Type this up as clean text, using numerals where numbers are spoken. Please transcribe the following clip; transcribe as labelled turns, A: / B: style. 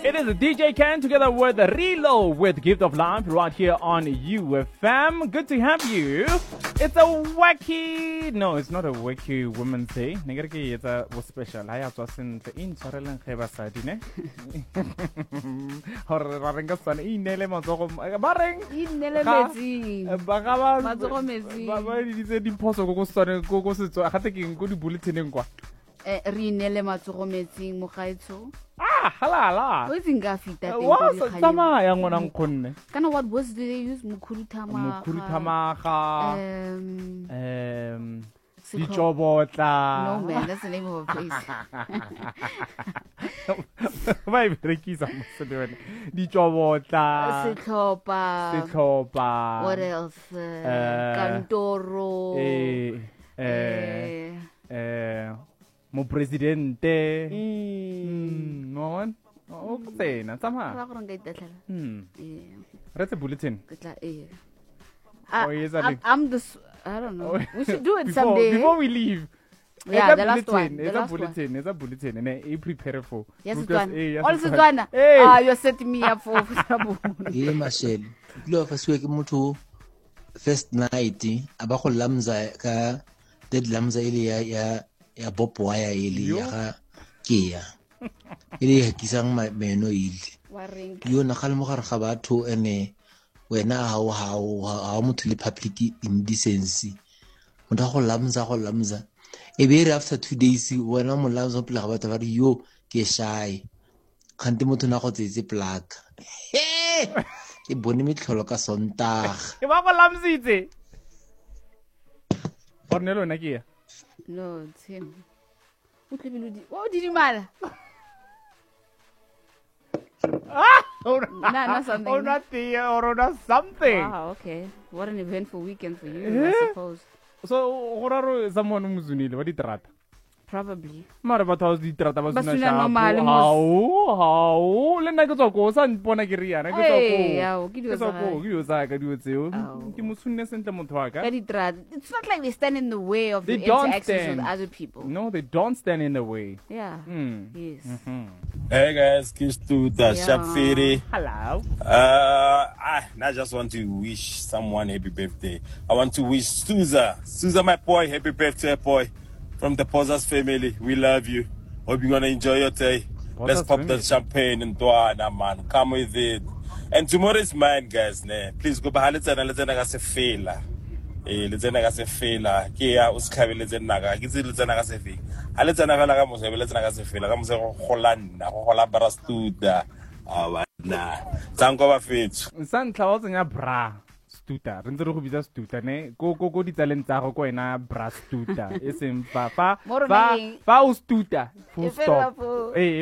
A: It is DJ Ken together with Reload with Gift of Life right here on UFM. Good to have you. It's a wacky... No, it's not a wacky Women's Day. It's a special. I have to send the in-Charlan Khebasadi, ne? Horarenga son inele mazogo bareng
B: inele metsi
A: bagaba
B: mazogo metsi
A: ba di se di phoso go sone go setso ga te keng go di bulletineng kwa
B: re inele matsogo metsing mo gaetso
A: halala
B: o tsinga fita teng
A: wa tsama ya ngona nkhonne
B: kana what words do they use mukhurithama
A: Dichobotla.
B: No man, that's the name of a place.
A: Vai berekisa mosebene. Dichobotla. Setlopa.
B: What else? Kantoro.
A: Mo presidente. No one. O tsena tsama.
B: Ra go nka itetlela.
A: Re tse bulletin.
B: I'm the I don't know. We should do it someday.
A: Before we leave.
B: Yeah, the last one.
A: It's a bulletin. And I prepare for.
B: Yes, also, Dwana. You're setting me up for trouble.
C: Yeah, Michelle. Love us wake mutu first night. Abako lamza ka dead lamza ili ya bopo waya ili ya kia. Ili ya kisang meno ili. Yo nakal mo karkabatu ene. Wena how mutu li public indecency. Munda go lamza. Ebe after 2 days wena mo lamza pla ga batho ba re yo ke shy. Kante motho na go tsetse plug. E bone mitlholo ka Sonntag.
A: E ba go lamsitse. Cornelo na ke.
B: No, it's him. What did you mala? Not something.
A: Or not the or not something.
B: Wow, okay. What an eventful weekend for you, I suppose.
A: So, horaro someone muzunile, what did trata?
B: Probably.
A: Mara batho di trata ba suna
B: sha.
A: How? Le nna ke tswa go sa mpona ke ria, na ke tswa go.
B: Yeah, ke
A: dio sa ka dio tseo. Ke mosunne sentle motho wa ka.
B: It's not like they stand in the way of the interactions with other people.
A: No, they don't stand in the way.
B: Yeah. Yes.
D: Hey guys, Kistuta, Shapfiri.
A: Hello.
D: I just want to wish someone happy birthday. I want to wish Suza, my boy, happy birthday, boy. From the Posas family, we love you. Hope you're gonna enjoy your day. Let's pop that champagne and Dwana, man. Come with it. And tomorrow is mine, guys. Please go back. Let's say fela. Let's say fela. Kia uskabi let's naga. Let's say fela. Let's say fela. Come say Holanda, Holabara studa. Nah. Thanko ba fit.
A: San tlhaotsenya bra. Stuta re ntse re go bitsa stuta ne go di talent tsa go ko ena bra stuta e seng fa o stuta full stop